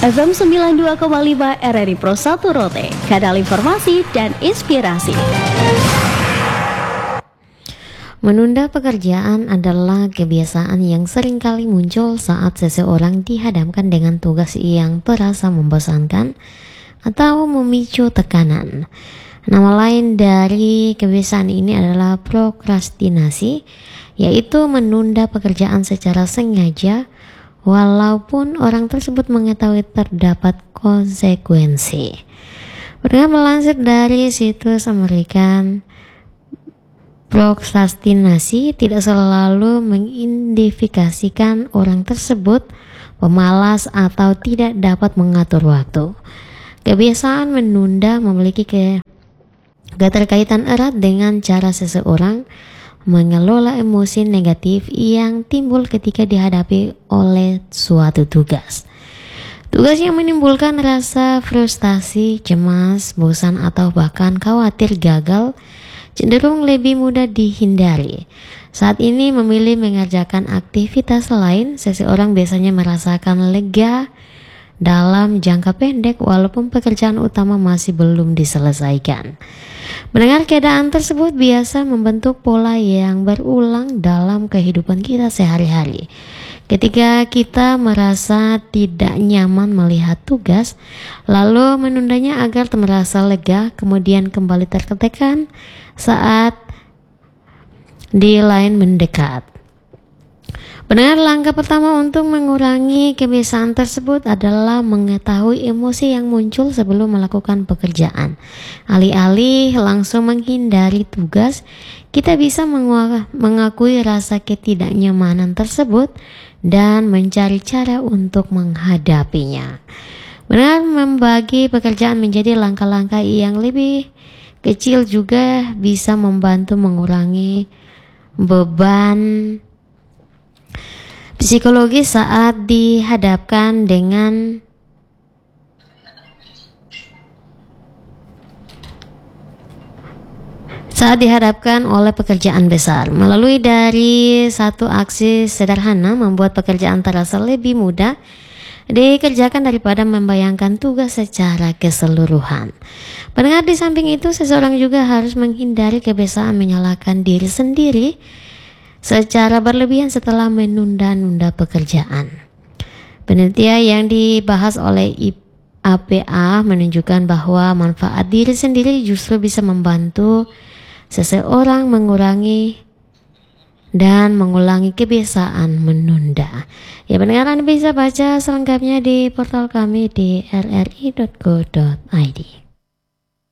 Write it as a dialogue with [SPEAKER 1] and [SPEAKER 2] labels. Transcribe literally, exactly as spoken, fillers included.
[SPEAKER 1] F M sembilan puluh dua koma lima R R I Pro satu Rote, kanal informasi dan inspirasi.
[SPEAKER 2] Menunda pekerjaan adalah kebiasaan yang seringkali muncul saat seseorang dihadapkan dengan tugas yang terasa membosankan atau memicu tekanan. Nama lain dari kebiasaan ini adalah prokrastinasi, yaitu menunda pekerjaan secara sengaja walaupun orang tersebut mengetahui terdapat konsekuensi. Pernah melansir dari situs American, prokrastinasi tidak selalu mengidentifikasikan orang tersebut pemalas atau tidak dapat mengatur waktu. Kebiasaan menunda memiliki ke keterkaitan erat dengan cara seseorang mengelola emosi negatif yang timbul ketika dihadapi oleh suatu tugas. Tugas yang menimbulkan rasa frustasi, cemas, bosan, atau bahkan khawatir gagal cenderung lebih mudah dihindari. Saat ini memilih mengerjakan aktivitas lain, seseorang biasanya merasakan lega dalam jangka pendek walaupun pekerjaan utama masih belum diselesaikan. Mendengar keadaan tersebut biasa membentuk pola yang berulang dalam kehidupan kita sehari-hari. Ketika kita merasa tidak nyaman melihat tugas, lalu menundanya agar merasa lega, kemudian kembali tertekan saat di lain mendekat. Benar, langkah pertama untuk mengurangi kebiasaan tersebut adalah mengetahui emosi yang muncul sebelum melakukan pekerjaan. Alih-alih langsung menghindari tugas, kita bisa mengakui rasa ketidaknyamanan tersebut dan mencari cara untuk menghadapinya. Benar, membagi pekerjaan menjadi langkah-langkah yang lebih kecil juga bisa membantu mengurangi beban psikologis saat dihadapkan dengan saat dihadapkan oleh pekerjaan besar. Melalui dari satu aksi sederhana membuat pekerjaan terasa lebih mudah dikerjakan daripada membayangkan tugas secara keseluruhan. Pendengar, di samping itu seseorang juga harus menghindari kebiasaan menyalahkan diri sendiri secara berlebihan setelah menunda-nunda pekerjaan. Penelitian yang dibahas oleh A P A menunjukkan bahwa manfaat diri sendiri justru bisa membantu seseorang mengurangi dan mengulangi kebiasaan menunda. Ya, pendengar, Anda bisa baca selengkapnya di portal kami di r r i dot co dot i d.